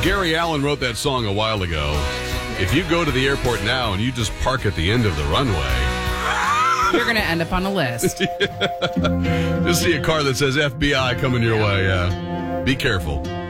Gary Allen wrote that song a while ago. If you go to the airport now and you just park at the end of the runway, you're going to end up on a list. You'll see a car that says FBI coming your way. Be careful.